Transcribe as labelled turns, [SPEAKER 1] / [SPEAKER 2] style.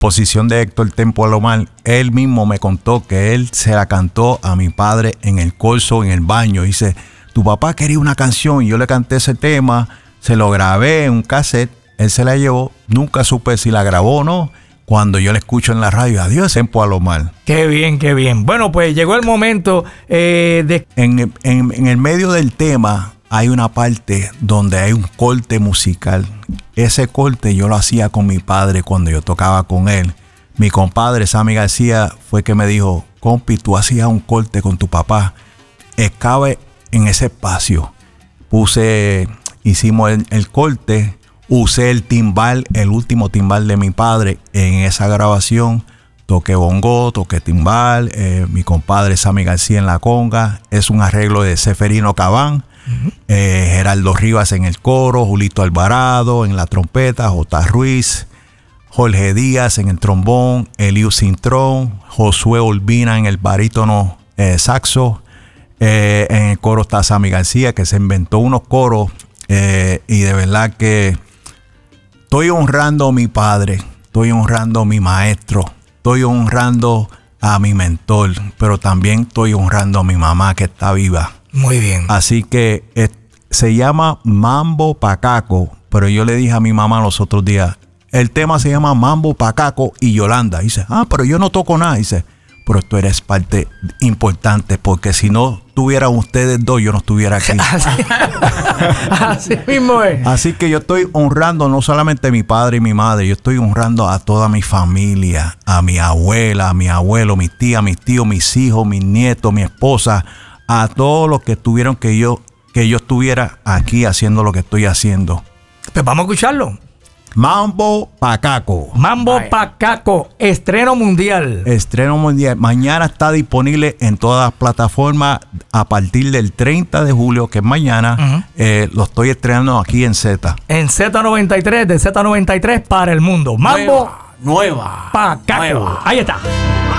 [SPEAKER 1] composición de Héctor Tempo Alomar, él mismo me contó que él se la cantó a mi padre en el corso, en el baño. Dice, tu papá quería una canción y yo le canté ese tema, se lo grabé en un cassette, él se la llevó, nunca supe si la grabó o no. Cuando yo le escucho en la radio, adiós, Tempo Alomar.
[SPEAKER 2] Qué bien, qué bien. Bueno, pues llegó el momento de...
[SPEAKER 1] En el medio del tema hay una parte donde hay un corte musical. Ese corte yo lo hacía con mi padre cuando yo tocaba con él. Mi compadre Sammy García fue que me dijo, compi, tú hacías un corte con tu papá. Cabe en ese espacio. Hicimos el corte. Usé el timbal, el último timbal de mi padre en esa grabación. Toqué bongo, toqué timbal. Mi compadre Sammy García en la conga. Es un arreglo de Seferino Cabán. Geraldo Rivas en el coro, Julito Alvarado en la trompeta, J. Ruiz, Jorge Díaz en el trombón, Eliu Cintrón, Josué Olvina en el barítono saxo. En el coro está Sammy García, que se inventó unos coros y de verdad que estoy honrando a mi padre, estoy honrando a mi maestro, estoy honrando a mi mentor, pero también estoy honrando a mi mamá que está viva.
[SPEAKER 2] Muy bien.
[SPEAKER 1] Así que se llama Mambo Pacaco, pero yo le dije a mi mamá los otros días, el tema se llama Mambo Pacaco y Yolanda. Dice, pero yo no toco nada. Dice, pero tú eres parte importante, porque si no tuvieran ustedes dos, yo no estuviera aquí.
[SPEAKER 2] Así mismo es.
[SPEAKER 1] Así que yo estoy honrando no solamente a mi padre y mi madre, yo estoy honrando a toda mi familia, a mi abuela, a mi abuelo, mis tías, mis tíos, mis hijos, mis nietos, mi esposa, a todos los que tuvieron que yo estuviera aquí haciendo lo que estoy haciendo.
[SPEAKER 2] Pues vamos a escucharlo.
[SPEAKER 1] Mambo Pacaco.
[SPEAKER 2] Mambo Pacaco, estreno mundial.
[SPEAKER 1] Estreno mundial. Mañana está disponible en todas las plataformas a partir del 30 de julio, que es mañana. Lo estoy estrenando aquí en Z.
[SPEAKER 2] En Z93, de Z93 para el mundo. Mambo
[SPEAKER 3] Nueva.
[SPEAKER 2] Pacaco.
[SPEAKER 3] Nueva.
[SPEAKER 2] Ahí está.